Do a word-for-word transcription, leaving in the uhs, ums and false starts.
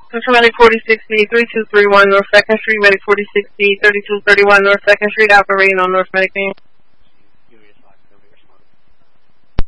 Central Medic forty-six D, thirty-two thirty-one North second Street, Medic forty-six D, thirty-two thirty-one North second Street, operating on North Medic name.